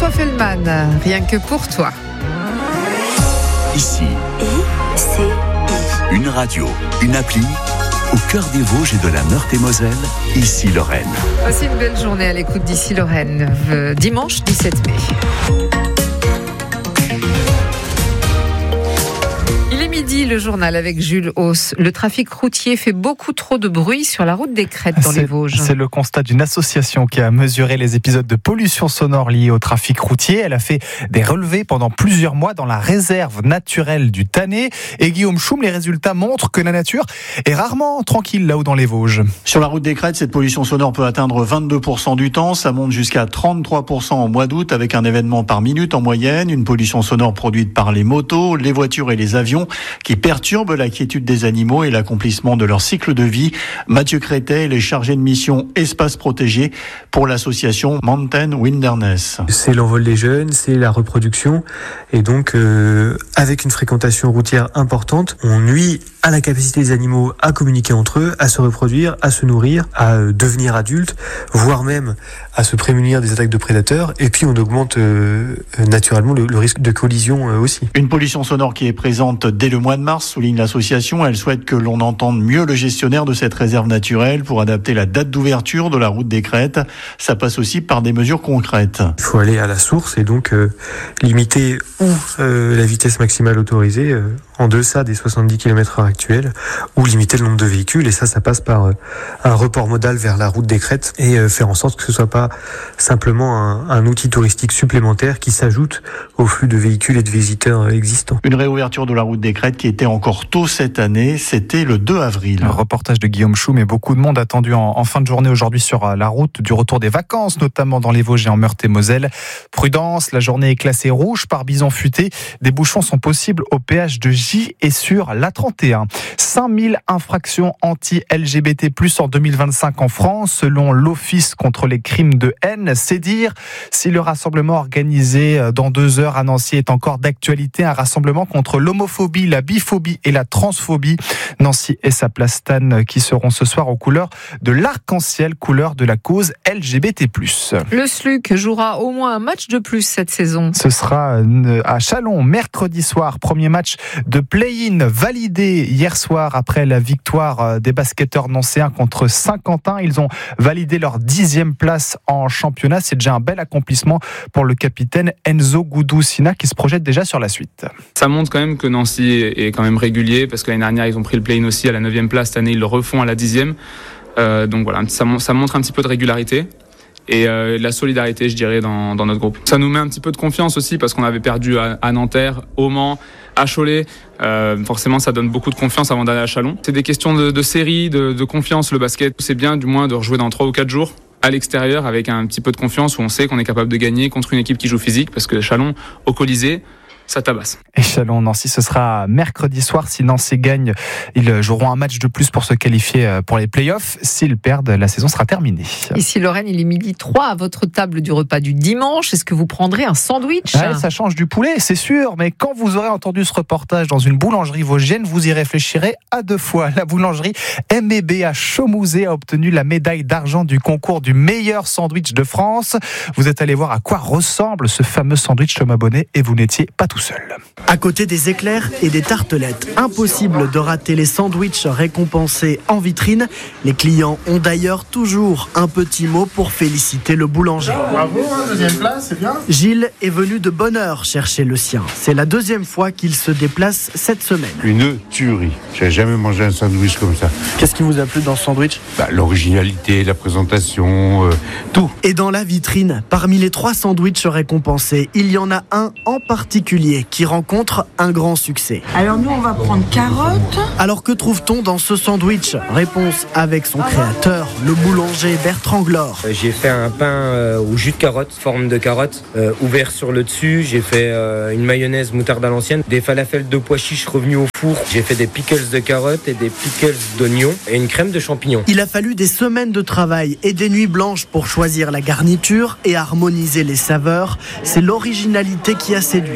François Feldman, rien que pour toi. Ici, ICI. une radio, une appli, au cœur des Vosges et de la Meurthe-et-Moselle, ici Lorraine. Voici une belle journée à l'écoute d'ici Lorraine, dimanche 17 mai. Il est midi, le journal avec Jules Hauss. Le trafic routier fait beaucoup trop de bruit sur la route des Crêtes dans les Vosges. C'est le constat d'une association qui a mesuré les épisodes de pollution sonore liés au trafic routier. Elle a fait des relevés pendant plusieurs mois dans la réserve naturelle du Tannet. Et Guillaume Choum, les résultats montrent que la nature est rarement tranquille là-haut dans les Vosges. Sur la route des Crêtes, cette pollution sonore peut atteindre 22% du temps. Ça monte jusqu'à 33% au mois d'août avec un événement par minute en moyenne. Une pollution sonore produite par les motos, les voitures et les avions qui perturbent la quiétude des animaux et l'accomplissement de leur cycle de vie. Mathieu Crétet est chargé de mission espace protégé pour l'association Mountain Wilderness. C'est l'envol des jeunes, c'est la reproduction et donc avec une fréquentation routière importante, on nuit à la capacité des animaux à communiquer entre eux, à se reproduire, à se nourrir, à devenir adultes, voire même à se prémunir des attaques de prédateurs. Et puis on augmente naturellement le risque de collision aussi. Une pollution sonore qui est présente dès le mois de mars, souligne l'association. Elle souhaite que l'on entende mieux le gestionnaire de cette réserve naturelle pour adapter la date d'ouverture de la route des Crêtes. Ça passe aussi par des mesures concrètes. Il faut aller à la source et donc limiter la vitesse maximale autorisée en deçà des 70 km/h actuels ou limiter le nombre de véhicules. Et ça passe par un report modal vers la route des Crêtes et faire en sorte que ce soit pas simplement un outil touristique supplémentaire qui s'ajoute au flux de véhicules et de visiteurs existants. Une réouverture de la route des Crêtes qui était encore tôt cette année, c'était le 2 avril. Un reportage de Guillaume Choum et beaucoup de monde attendu en fin de journée aujourd'hui sur la route du retour des vacances, notamment dans les Vosges et en Meurthe-et-Moselle. Prudence, la journée est classée rouge par bison futé. Des bouchons sont possibles au péage de J et sur l'A31. 5000 infractions anti-LGBT+ en 2025 en France, selon l'Office contre les crimes de haine. C'est dire si le rassemblement organisé dans 2 heures à Nancy est encore d'actualité, un rassemblement contre l'homophobie, la biphobie et la transphobie. Nancy et sa plastane qui seront ce soir aux couleurs de l'arc-en-ciel, couleur de la cause LGBT+. Le SLUC jouera au moins un match de plus cette saison. Ce sera à Châlons, mercredi soir. Premier match de play-in validé hier soir après la victoire des basketteurs nancéens contre Saint-Quentin. Ils ont validé leur 10e place en championnat. C'est déjà un bel accomplissement pour le capitaine Enzo Gudusina qui se projette déjà sur la suite. Ça montre quand même que Nancy est quand même régulier parce que l'année dernière ils ont pris le play-in aussi à la 9e place. Cette année ils le refont à la 10e. Donc voilà, ça montre un petit peu de régularité et la solidarité, je dirais, dans notre groupe. Ça nous met un petit peu de confiance aussi parce qu'on avait perdu à Nanterre, au Mans, à Cholet. Forcément, ça donne beaucoup de confiance avant d'aller à Châlons. C'est des questions de série, de confiance. Le basket, c'est bien du moins de rejouer dans 3 ou 4 jours à l'extérieur avec un petit peu de confiance où on sait qu'on est capable de gagner contre une équipe qui joue physique parce que Châlons, au Colisée, ça tabasse. Et Châlons-Nancy, ce sera mercredi soir. Si Nancy gagne, ils joueront un match de plus pour se qualifier pour les playoffs. S'ils perdent, la saison sera terminée. Ici Lorraine, il est 12h03 à votre table du repas du dimanche. Est-ce que vous prendrez un sandwich ? Ouais, ça change du poulet, c'est sûr. Mais quand vous aurez entendu ce reportage dans une boulangerie vosgienne, vous y réfléchirez à 2 fois. La boulangerie MEB à Chaumouzé a obtenu la médaille d'argent du concours du meilleur sandwich de France. Vous êtes allé voir à quoi ressemble ce fameux sandwich Thomas Bonnet et vous n'étiez pas tout seul. À côté des éclairs et des tartelettes, impossible de rater les sandwichs récompensés en vitrine. Les clients ont d'ailleurs toujours un petit mot pour féliciter le boulanger. Bravo, 2e place, c'est bien. Gilles est venu de bonne heure chercher le sien. C'est la 2e fois qu'il se déplace cette semaine. Une tuerie. J'ai jamais mangé un sandwich comme ça. Qu'est-ce qui vous a plu dans ce sandwich ? L'originalité, la présentation, tout. Et dans la vitrine, parmi les 3 sandwichs récompensés, il y en a un en particulier qui rencontre un grand succès. Alors nous, on va prendre carottes. Alors que trouve-t-on dans ce sandwich ? Réponse avec son créateur, le boulanger Bertrand Glore. J'ai fait un pain au jus de carotte, forme de carotte, ouvert sur le dessus. J'ai fait une mayonnaise moutarde à l'ancienne, des falafels de pois chiches revenus au four. J'ai fait des pickles de carottes et des pickles d'oignons et une crème de champignons. Il a fallu des semaines de travail et des nuits blanches pour choisir la garniture et harmoniser les saveurs. C'est l'originalité qui a séduit. Clairement,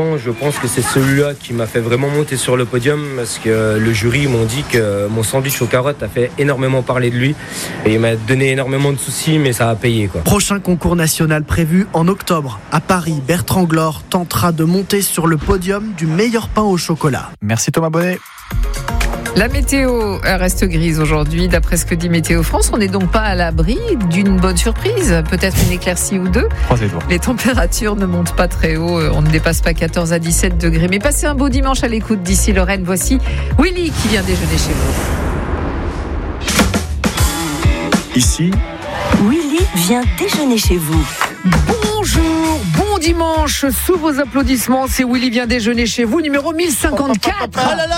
sincèrement, je pense que c'est celui-là qui m'a fait vraiment monter sur le podium parce que le jury m'ont dit que mon sandwich aux carottes a fait énormément parler de lui et il m'a donné énormément de soucis, mais ça a payé, quoi. Prochain concours national prévu en octobre. À Paris, Bertrand Glore tentera de monter sur le podium du meilleur pain au chocolat. Merci Thomas Bonnet. La météo reste grise aujourd'hui, d'après ce que dit Météo France. On n'est donc pas à l'abri d'une bonne surprise, peut-être une éclaircie ou deux. Les températures ne montent pas très haut, on ne dépasse pas 14 à 17 degrés. Mais passez un beau dimanche à l'écoute d'ici Lorraine. Voici Willy qui vient déjeuner chez vous. Ici, Willy vient déjeuner chez vous. Bonjour, bon dimanche, sous vos applaudissements, c'est Willy vient déjeuner chez vous, numéro 1054.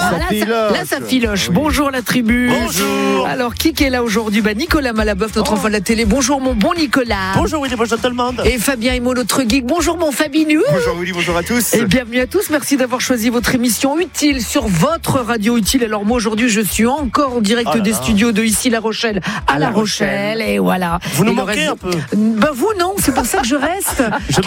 Là, ça filoche. Bonjour la tribu. Bonjour. Alors, qui est là aujourd'hui ? Nicolas Malaboeuf, notre enfant de la télé. Bonjour mon bon Nicolas. Bonjour Willy, bonjour tout le monde. Et Fabien Imo, notre geek. Bonjour mon Fabinou. Bonjour Willy, bonjour à tous. Et bienvenue à tous, merci d'avoir choisi votre émission Utile sur votre radio Utile. Alors moi aujourd'hui, je suis encore en direct des studios de ici La Rochelle à La Rochelle. Et voilà. Vous nous manquez un peu. Vous non, c'est pour ça que je reste.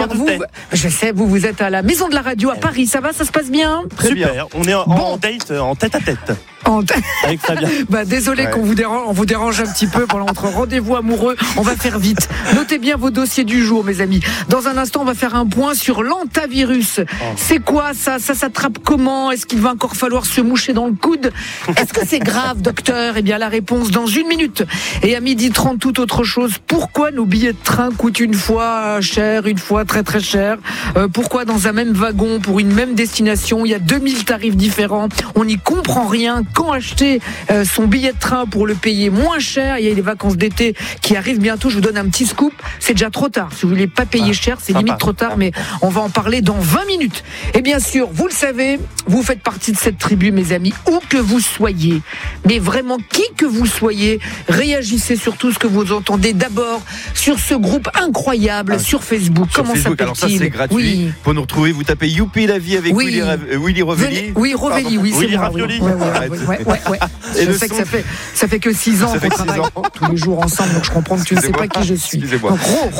Je sais, vous êtes à la maison de la radio à Paris, ça va, ça se passe bien ? Très bien, on est en date, en tête à tête. Avec Fabien. Désolé qu'on vous dérange un petit peu pendant notre rendez-vous amoureux. On va faire vite. Notez bien vos dossiers du jour, mes amis. Dans un instant, on va faire un point sur l'antavirus. C'est quoi ça ? Ça s'attrape comment ? Est-ce qu'il va encore falloir se moucher dans le coude ? Est-ce que c'est grave, docteur ? Eh bien, la réponse dans 1 minute. Et à 12h30, toute autre chose. Pourquoi nos billets de train coûtent une fois cher, une fois très très cher ? Pourquoi dans un même wagon, pour une même destination, il y a 2000 tarifs différents ? On n'y comprend rien. Quand acheter son billet de train pour le payer moins cher ? Il y a les vacances d'été qui arrivent bientôt. Je vous donne un petit scoop. C'est déjà trop tard. Si vous voulez pas payer cher, c'est limite trop tard, mais on va en parler dans 20 minutes. Et bien sûr, vous le savez, vous faites partie de cette tribu, mes amis, où que vous soyez. Mais vraiment, qui que vous soyez, réagissez sur tout ce que vous entendez. D'abord, sur ce groupe incroyable sur Facebook. Comment s'appelle-t-il ? Alors ça, c'est gratuit. Oui. Pour nous retrouver, vous tapez Youpi la vie avec Willy Rovelli. Oui, Rovelli, oui, c'est moi. Ouais. Je sais que ça fait que 6 ans qu'on travaille tous les jours ensemble, donc je comprends que tu ne sais pas qui je suis. Donc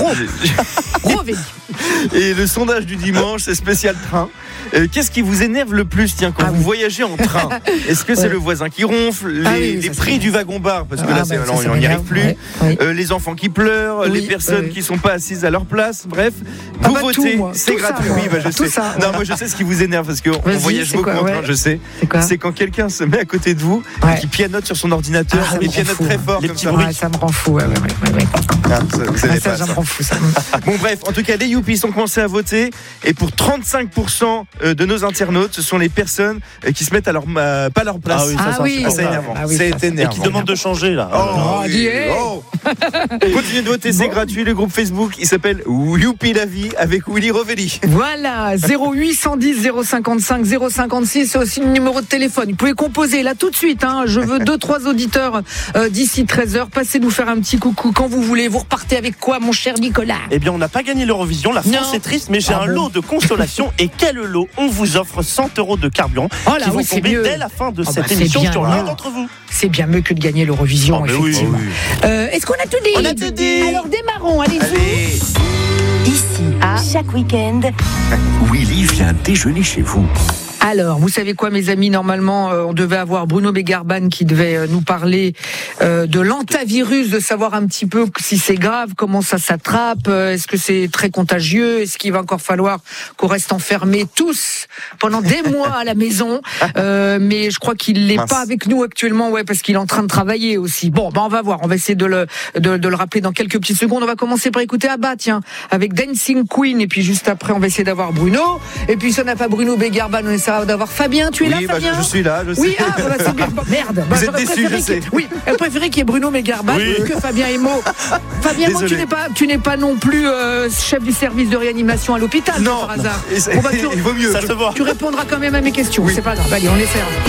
Rovelli. Et le sondage du dimanche, c'est spécial train. Qu'est-ce qui vous énerve le plus, quand vous voyagez en train ? Est-ce que c'est le voisin qui ronfle, les prix du wagon-bar, parce que là, on n'y arrive plus, les enfants qui pleurent, les personnes qui ne sont pas assises à leur place, bref, vous votez, c'est gratuit. Je sais. Non, moi je sais ce qui vous énerve, parce qu'on voyage beaucoup en train, je sais. C'est quand quelqu'un se met à côté de vous et qui pianote sur son ordinateur, et pianote très fort comme ça. Ça me rend fou. Ça me rend fou, ça. Bon, bref, en tout cas, les Youpis ont commencé à voter, et pour 35% de nos internautes, ce sont les personnes qui se mettent à pas à leur place. C'est énervant. C'est énervant. Et qui demandent de changer là. Continuez de voter, c'est gratuit. Le groupe Facebook, il s'appelle Youpi la vie avec Willy Rovelli. Voilà, 0810 055 056, c'est aussi le numéro de téléphone. Vous pouvez composer là tout de suite. Je veux 2-3 auditeurs d'ici 13h. Passez nous faire un petit coucou quand vous voulez. Vous repartez avec quoi, mon cher Nicolas ? Eh bien, on n'a pas gagné l'Eurovision. La France est triste, mais j'ai un lot de consolation. Et quel lot ? On vous offre 100 € de carburant qui vont tomber dès la fin de cette émission sur l'un d'entre vous. C'est bien mieux que de gagner l'Eurovision, effectivement. Est-ce qu'on a tout dit ? On a tout dit. Alors démarrons, allez-y. Ici, chaque week-end, Willy vient déjeuner chez vous. Alors, vous savez quoi, mes amis, normalement, on devait avoir Bruno Begarban qui devait nous parler de l'antavirus, de savoir un petit peu si c'est grave, comment ça s'attrape, est-ce que c'est très contagieux, est-ce qu'il va encore falloir qu'on reste enfermés tous pendant des mois à la maison, mais je crois qu'il n'est pas avec nous actuellement, parce qu'il est en train de travailler aussi. Bon, on va voir, on va essayer de le rappeler dans quelques petites secondes. On va commencer par écouter Abba, avec Dancing Queen, et puis juste après, on va essayer d'avoir Bruno, et puis si on n'a pas Bruno Begarban, on essaiera d'avoir Fabien. Tu es là, Fabien ? Je suis là, je sais. Oui, c'est bien. Merde. Vous êtes déçus, je sais. Oui, elle préférait qu'il y ait Bruno Begarban que Fabien Imo. Fabien, moi, tu n'es pas non plus chef du service de réanimation à l'hôpital, par hasard. Il vaut mieux. Tu répondras quand même à mes questions. C'est pas grave. Allez, on essaie.